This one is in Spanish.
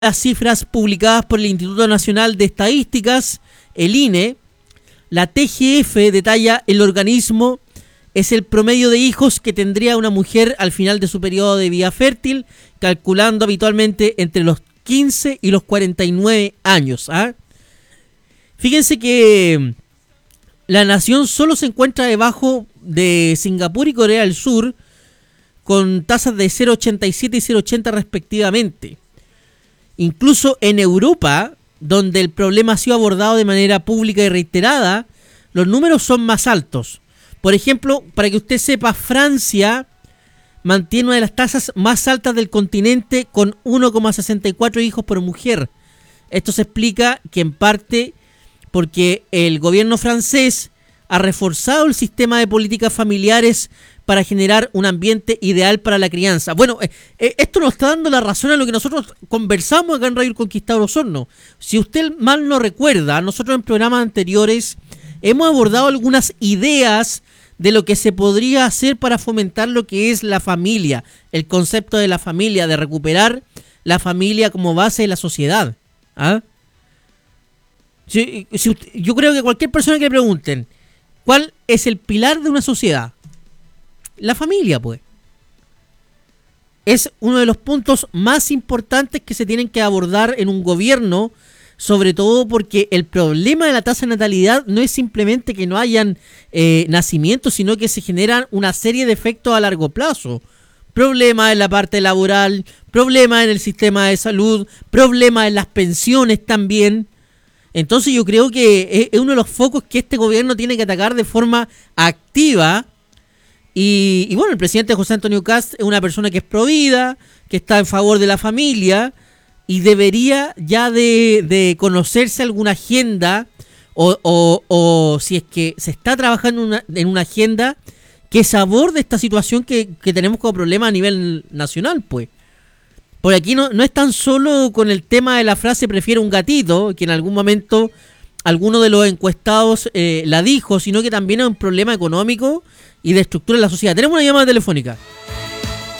Las cifras publicadas por el Instituto Nacional de Estadísticas, el INE, la TGF detalla el organismo es el promedio de hijos que tendría una mujer al final de su periodo de vida fértil, calculando habitualmente entre los 15 y los 49 años. Fíjense que la nación solo se encuentra debajo de Singapur y Corea del Sur, con tasas de 0,87 y 0,80 respectivamente. Incluso en Europa, donde el problema ha sido abordado de manera pública y reiterada, los números son más altos. Por ejemplo, para que usted sepa, Francia mantiene una de las tasas más altas del continente con 1,64 hijos por mujer. Esto se explica que en parte porque el gobierno francés ha reforzado el sistema de políticas familiares para generar un ambiente ideal para la crianza. Bueno, esto nos está dando la razón a lo que nosotros conversamos acá en Radio El Conquistador Osorno. Si usted mal no recuerda, nosotros en programas anteriores hemos abordado algunas ideas de lo que se podría hacer para fomentar lo que es la familia, el concepto de la familia, de recuperar la familia como base de la sociedad. Yo creo que cualquier persona que le pregunten ¿cuál es el pilar de una sociedad? La familia, pues. Es uno de los puntos más importantes que se tienen que abordar en un gobierno, sobre todo porque el problema de la tasa de natalidad no es simplemente que no hayan nacimientos, sino que se generan una serie de efectos a largo plazo. Problemas en la parte laboral, problemas en el sistema de salud, problemas en las pensiones también. Entonces yo creo que es uno de los focos que este gobierno tiene que atacar de forma activa. Y bueno, el presidente José Antonio Kast es una persona que es provida, que está en favor de la familia y debería ya de conocerse alguna agenda o si es que se está trabajando en una agenda que se aborde esta situación que tenemos como problema a nivel nacional, pues. Por aquí no es tan solo con el tema de la frase prefiero un gatito, que en algún momento alguno de los encuestados la dijo, sino que también es un problema económico y de estructura en la sociedad. Tenemos una llamada telefónica.